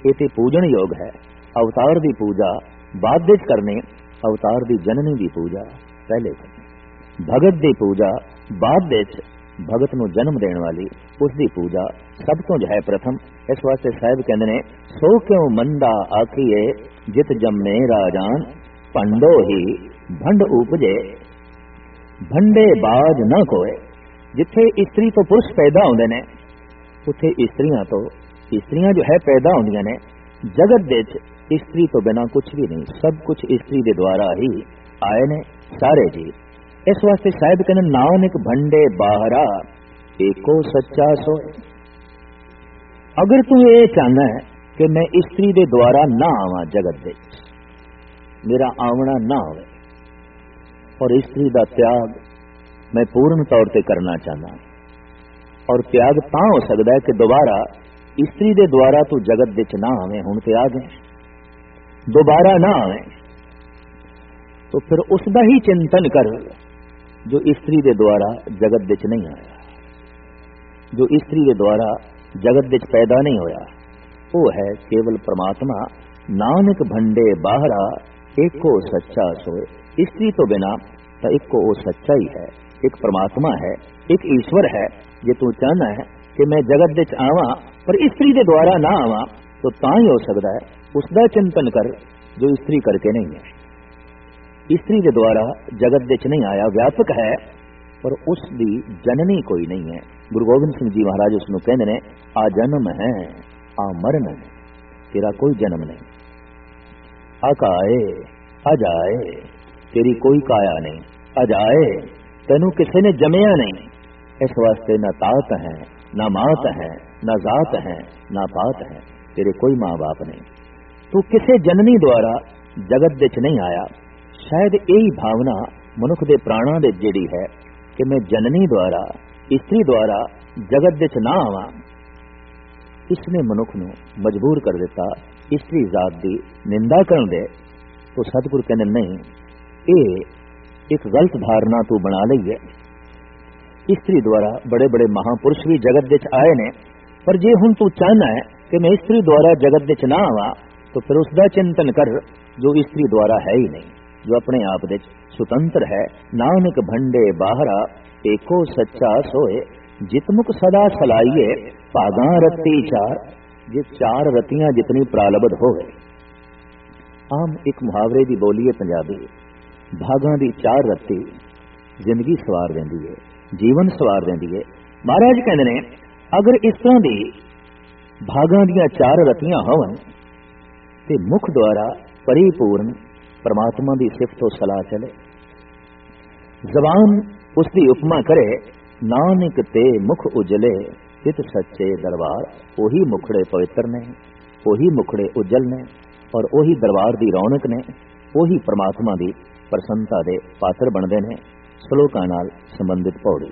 ਇਹ ਤੇ ਪੂਜਣ ਯੋਗ ਹੈ। ਅਵਤਾਰ ਦੀ ਪੂਜਾ ਬਾਅਦ ਵਿੱਚ ਕਰਨੀ, ਅਵਤਾਰ ਦੀ ਜਨਨੀ ਦੀ ਪੂਜਾ ਪਹਿਲੇ ਕਰਨੀ। ਭਗਤ ਦੀ ਪੂਜਾ ਬਾਅਦ ਵਿੱਚ, ਭਗਤ ਨੂੰ ਜਨਮ ਦੇਣ ਵਾਲੀ ਉਸ ਦੀ ਪੂਜਾ ਸਭ ਤੋਂ ਜੋ ਹੈ ਪ੍ਰਥਮ। ਇਸ ਵਾਸਤੇ ਸਾਹਿਬ ਕਹਿੰਦੇ ਨੇ, ਸੋ ਕਿਉ ਮੰਦਾ ਆਖੀਏ ਜਿਤ ਜੰਮੇ ਰਾਜਾਨ, ਭੰਡੋ ਹੀ ਭੰਡ ਉਪਜੇ ਭੰਡੇ ਬਾਜ ਨਾ ਕੋਏ। ਜਿੱਥੇ ਇਸਤਰੀ ਤੋਂ ਪੁਰਸ਼ ਪੈਦਾ ਹੁੰਦੇ ਨੇ, ਉੱਥੇ ਇਸਤਰੀਆਂ ਤੋਂ ਇਸਤਰੀਆਂ ਜੋ ਹੈ ਪੈਦਾ ਹੁੰਦੀਆਂ ਨੇ। ਜਗਤ ਵਿੱਚ ਇਸਤਰੀ ਤੋਂ ਬਿਨਾਂ ਕੁਝ ਵੀ ਨਹੀਂ, ਸਭ ਕੁਝ ਇਸਤਰੀ ਦੇ ਦੁਆਰਾ ਹੀ ਆਏ ਨੇ ਸਾਰੇ ਜੀ। ਇਸ ਵਾਸਤੇ ਸਾਹਿਬ ਕਹਿੰਦੇ, ਨਾਨਕ ਭੰਡੇ ਬਾਹਰਾ ਏਕੋ ਸੱਚਾ ਸੋਏ। ਅਗਰ ਤੂੰ ਇਹ ਚਾਹੁੰਦਾ ਹੈ ਕਿ ਮੈਂ ਇਸਤਰੀ ਦੇ ਦੁਆਰਾ ਨਾ ਆਵਾਂ, ਜਗਤ ਵਿੱਚ ਮੇਰਾ ਆਉਣਾ ਨਾ ਹੋਵੇ, ਔਰ ਇਸਤਰੀ ਦਾ ਤਿਆਗ ਮੈਂ ਪੂਰਨ ਤੌਰ ਤੇ ਕਰਨਾ ਚਾਹੁੰਦਾ, ਔਰ ਤਿਆਗ ਤਾਂ ਹੋ ਸਕਦਾ ਹੈ ਕਿ ਦੁਬਾਰਾ ਇਸਤਰੀ ਦੇ ਦੁਆਰਾ ਤੂੰ ਜਗਤ ਵਿੱਚ ਨਾ ਆਵੇਂ। ਹੁਣ ਤੇ ਆ ਗਏ, ਦੁਬਾਰਾ ਨਾ ਆਵੇਂ, तो फिर उसका ही चिंतन कर जो स्त्री के द्वारा जगत विच नहीं आया, जो स्त्री के द्वारा जगत विच पैदा नहीं होया, वो है केवल परमात्मा। नानक भंडे बाहरा एको सच्चा सोए। स्त्री तो बिना तो एक को वो सच्चा ही है, एक परमात्मा है, एक ईश्वर है। जे तू चाहना है कि मैं जगत विच आवा पर स्त्री के द्वारा ना आवा, तो ता ही हो सकता है। उसका चिंतन कर जो स्त्री करके नहीं है, स्त्री के द्वारा जगत विच नहीं आया, व्यापक है पर उसकी जननी कोई नहीं है। गुरु गोबिंद सिंह जी महाराज उसनों कहते हैं, आ जन्म है आ मरण है, तेरा कोई जन्म नहीं। आकाए अजाए तेरी कोई काया नहीं, अजाए तेनू किसी ने जमया नहीं। इस वास्ते न तात है, न मात है, न जात है, न पात है, तेरे कोई माँ बाप नहीं। तू किसी जननी द्वारा जगत विच नहीं आया। शायद यही भावना मनुख दे प्राणा दे जिहड़ी है कि मैं जननी द्वारा स्त्री द्वारा जगत विच ना आवां, इसने मनुख नूं मजबूर कर दिता स्त्री जात की निंदा करन दे। तो सतगुरु कहंदे नहीं, ये एक गलत धारणा तू बना लई है। स्त्री द्वारा बड़े बड़े महापुरुष भी जगत विच आए ने, पर जे हुण तू चाहना है कि मैं स्त्री द्वारा जगत विच ना आवां, तो फिर उसका चिंतन कर जो स्त्री द्वारा है ही नहीं, जो अपने आप विच स्वतंत्र है। नानक भंडे बाहरा एको सच्चा सोए, जितमुख सदा सलाइए भागा रत्ती चार। जे चार रत्तियां जितनी प्रालब्ध होवे। आम एक मुहावरे की बोली है पंजाबी, भागा दी चार रत्ती जिंदगी सवार देंदी है, जीवन सवार देंदी है। महाराज कहते ने, अगर इस तरह की भागा दियां चार रत्तियां होवन ते मुख द्वारा परिपूर्ण परमात्मा की सिफत सलाह चले, जबान उसकी उपमा करे, नानक ते मुख उजले चित सच्चे दरबार। वही मुखड़े पवित्र ने, वही मुखड़े उजल ने, और वही दरबार की रौनक ने, वही परमात्मा की प्रसन्नता के पात्र बनते हैं। श्लोकां नाल संबंधित पौड़ी।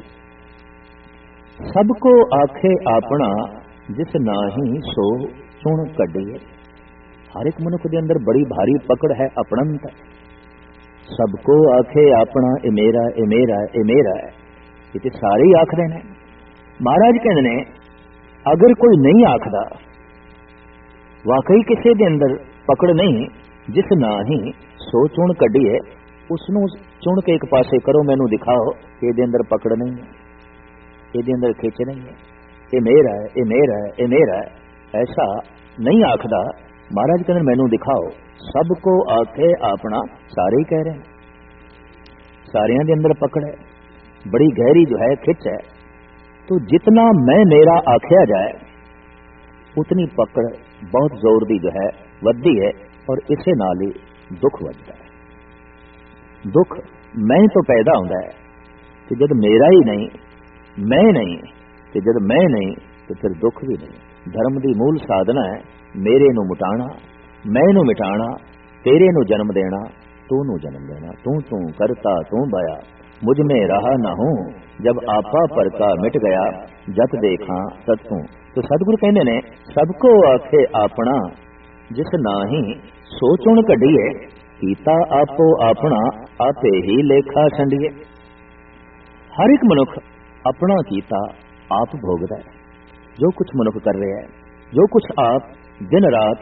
सबको आखे अपना जिस नाही सो चुन कढिए। हर एक मनुख के अंदर बड़ी भारी पकड़ है अपनंत। सबको आखे अपना ए मेरा ए मेरा ए मेरा है, ये सारे ही आखदे ने। महाराज कहते ने, अगर कोई नहीं आखदा, वाकई किसी के अंदर पकड़ नहीं, जिस ना ही सो चुन कढिए, उसनों चुन के एक पासे करो, मैनू दिखाओ कि ये अंदर पकड़ नहीं है, ये अंदर खिंच नहीं है, ये मेरा है, ये मेरा है, ये मेरा है, ऐसा नहीं आखदा। महाराज कहते मैनू दिखाओ। सबको आखे अपना, सारे ही कह रहे हैं, सारियां के अंदर पकड़ है, बड़ी गहरी जो है खिंच है। तो जितना मैं मेरा आख्या जाए, उतनी पकड़ बहुत जोर दी जो है वधी है, और इसे नाल ही दुख वधदा है। दुख मैं तो पैदा होता है कि जब मेरा ही नहीं, मैं नहीं, कि जब मैं नहीं तो फिर दुख भी नहीं। धर्म की मूल साधना है मेरे नू मिटाना, मैं नू मिटाना, तेरे नू जन्म देना, तू नू जन्म देना। तू तू करता तू बया, मुझ में रहा न हूं, जब आपा पर का मिट गया, जत देखा तत तू। तो सतगुरु कहते ने, सबको आखे अपना जिस नाही सो चुन कढिए, कीता आपो अपना आपे ही लेखा छंडिए। हर एक मनुख अपना कीता आप भोगदा है। जो कुछ मनुख कर रहे हैं, जो कुछ आप दिन रात